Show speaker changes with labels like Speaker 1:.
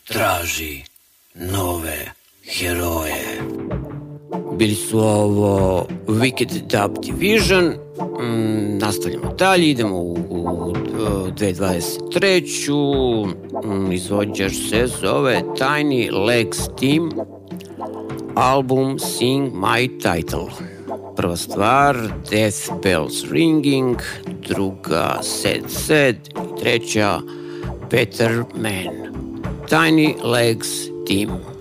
Speaker 1: traži nove heroje.
Speaker 2: Bili su ovo Wicked Dub Division. Nastavljamo dalje, idemo u 2023. Izvođač se zove Tiny Legs Team, album Sing My Title. Prva stvar Death Bells Ringing, druga Sad Sad i treća Better Man. Tiny Legs Team.